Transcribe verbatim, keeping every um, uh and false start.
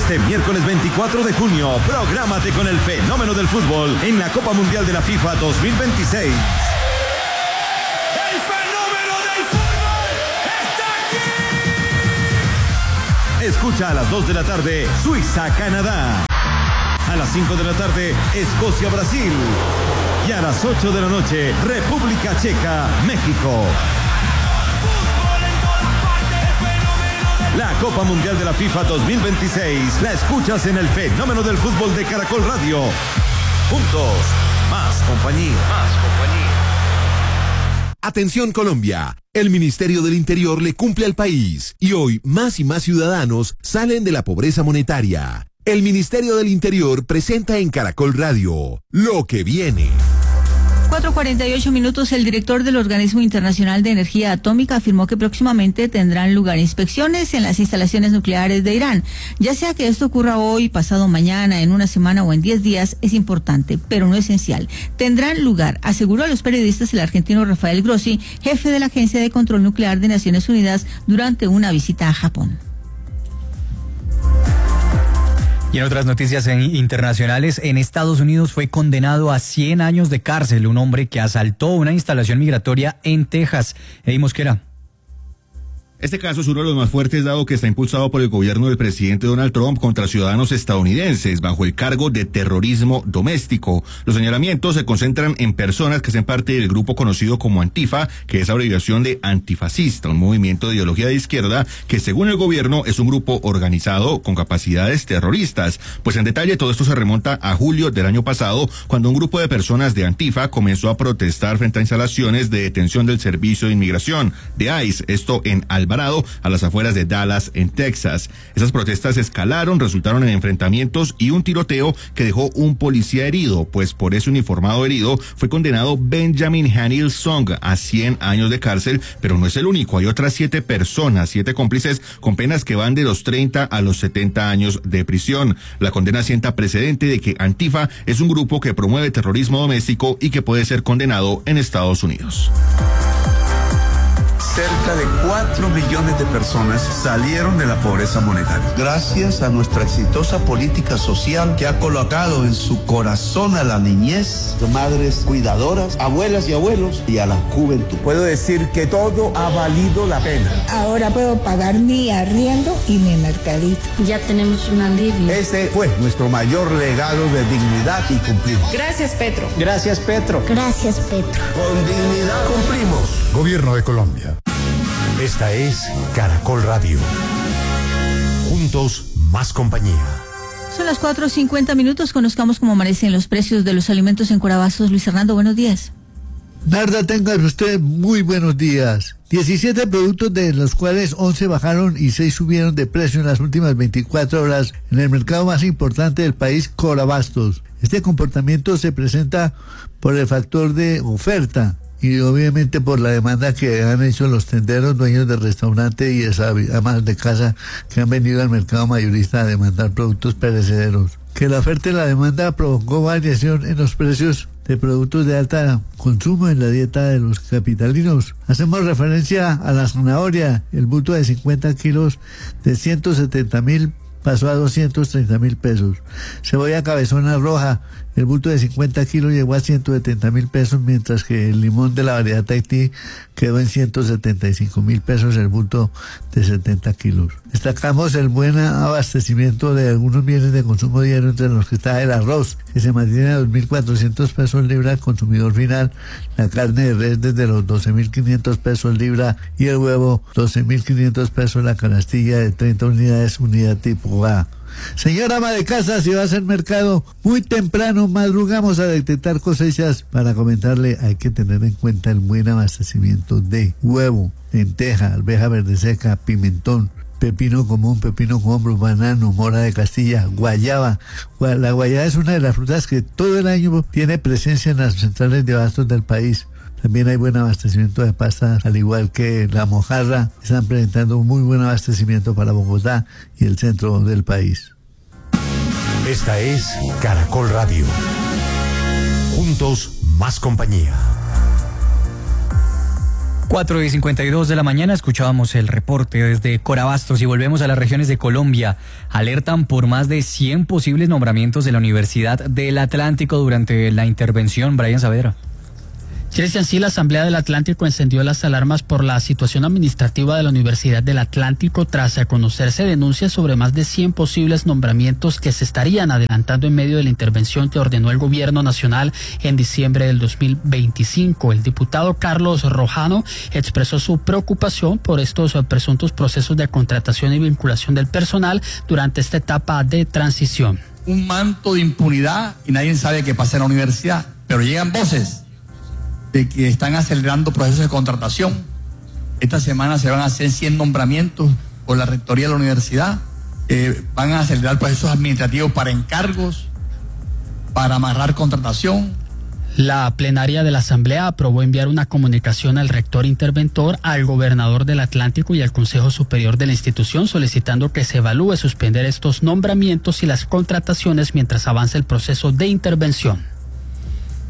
Este miércoles veinticuatro de junio, prográmate con el fenómeno del fútbol en la Copa Mundial de la FIFA dos mil veintiséis. ¡El fenómeno del fútbol está aquí! Escucha a las dos de la tarde, Suiza-Canadá. A las cinco de la tarde, Escocia-Brasil. Y a las ocho de la noche, República Checa-México. La Copa Mundial de la FIFA dos mil veintiséis la escuchas en el fenómeno del fútbol de Caracol Radio. Juntos, más compañía. Más compañía. Atención Colombia, el Ministerio del Interior le cumple al país y hoy más y más ciudadanos salen de la pobreza monetaria. El Ministerio del Interior presenta en Caracol Radio lo que viene. cuatro cuarenta y ocho minutos. El director del Organismo Internacional de Energía Atómica afirmó que próximamente tendrán lugar inspecciones en las instalaciones nucleares de Irán. Ya sea que esto ocurra hoy, pasado mañana, en una semana o en diez días, es importante, pero no esencial. Tendrán lugar, aseguró a los periodistas el argentino Rafael Grossi, jefe de la Agencia de Control Nuclear de Naciones Unidas, durante una visita a Japón. Y en otras noticias internacionales, en Estados Unidos fue condenado a cien años de cárcel un hombre que asaltó una instalación migratoria en Texas. Eddie Mosquera. Este caso es uno de los más fuertes dado que está impulsado por el gobierno del presidente Donald Trump contra ciudadanos estadounidenses bajo el cargo de terrorismo doméstico. Los señalamientos se concentran en personas que hacen parte del grupo conocido como Antifa, que es abreviación de antifascista, un movimiento de ideología de izquierda que según el gobierno es un grupo organizado con capacidades terroristas. Pues en detalle todo esto se remonta a julio del año pasado, cuando un grupo de personas de Antifa comenzó a protestar frente a instalaciones de detención del Servicio de Inmigración de ICE, esto en Alabama, Alvarado, a las afueras de Dallas, en Texas. Esas protestas escalaron, resultaron en enfrentamientos y un tiroteo que dejó un policía herido, pues por ese uniformado herido fue condenado Benjamin Hanil Song a cien años de cárcel, pero no es el único, hay otras siete personas, siete cómplices con penas que van de los treinta a los setenta años de prisión. La condena sienta precedente de que Antifa es un grupo que promueve terrorismo doméstico y que puede ser condenado en Estados Unidos. Cerca de cuatro millones de personas salieron de la pobreza monetaria, gracias a nuestra exitosa política social que ha colocado en su corazón a la niñez, madres cuidadoras, abuelas y abuelos y a la juventud. Puedo decir que todo ha valido la pena. Ahora puedo pagar mi arriendo y mi mercadito. Ya tenemos un alivio. Este fue nuestro mayor legado de dignidad y cumplimos. Gracias, Petro. Gracias, Petro. Gracias, Petro. Con dignidad cumplimos. Gobierno de Colombia. Esta es Caracol Radio. Juntos, más compañía. Son las cuatro cincuenta minutos. Conozcamos cómo amanecen los precios de los alimentos en Corabastos. Luis Hernando, buenos días. Narda, tengan usted muy buenos días. diecisiete productos, de los cuales once bajaron y seis subieron de precio en las últimas veinticuatro horas en el mercado más importante del país, Corabastos. Este comportamiento se presenta por el factor de oferta y obviamente por la demanda que han hecho los tenderos, dueños de restaurante y amas de casa que han venido al mercado mayorista a demandar productos perecederos. Que la oferta y la demanda provocó variación en los precios de productos de alta consumo en la dieta de los capitalinos. Hacemos referencia a la zanahoria, el bulto de cincuenta kilos de ciento setenta mil pasó a doscientos treinta mil pesos. Cebolla cabezona roja, el bulto de cincuenta kilos llegó a ciento setenta mil pesos, mientras que el limón de la variedad Tahití quedó en ciento setenta y cinco mil pesos, el bulto de setenta kilos. Destacamos el buen abastecimiento de algunos bienes de consumo diario, entre los que está el arroz, que se mantiene a dos mil cuatrocientos pesos libra al consumidor final, la carne de res desde los doce mil quinientos pesos libra y el huevo doce mil quinientos pesos la canastilla de treinta unidades, unidad tipo A. Señora ama de casa, si va a hacer mercado muy temprano, madrugamos a detectar cosechas. Para comentarle, hay que tener en cuenta el buen abastecimiento de huevo, lenteja, arveja verde seca, pimentón, pepino común, pepino con hombros, banano, mora de Castilla, guayaba. La guayaba es una de las frutas que todo el año tiene presencia en las centrales de abastos del país. También hay buen abastecimiento de pastas, al igual que la mojarra. Están presentando un muy buen abastecimiento para Bogotá y el centro del país. Esta es Caracol Radio. Juntos, más compañía. cuatro y cincuenta y dos de la mañana escuchábamos el reporte desde Corabastos y volvemos a las regiones de Colombia. Alertan por más de cien posibles nombramientos de la Universidad del Atlántico durante la intervención. Brian Saavedra. Cristian, sí, la Asamblea del Atlántico encendió las alarmas por la situación administrativa de la Universidad del Atlántico tras conocerse denuncias sobre más de cien posibles nombramientos que se estarían adelantando en medio de la intervención que ordenó el gobierno nacional en diciembre del dos mil veinticinco. El diputado Carlos Rojano expresó su preocupación por estos presuntos procesos de contratación y vinculación del personal durante esta etapa de transición. Un manto de impunidad y nadie sabe qué pasa en la universidad, pero llegan voces de que están acelerando procesos de contratación. Esta semana se van a hacer cien nombramientos por la rectoría de la universidad. Eh, van a acelerar procesos administrativos para encargos, para amarrar contratación. La plenaria de la Asamblea aprobó enviar una comunicación al rector interventor, al gobernador del Atlántico y al Consejo Superior de la institución solicitando que se evalúe suspender estos nombramientos y las contrataciones mientras avance el proceso de intervención.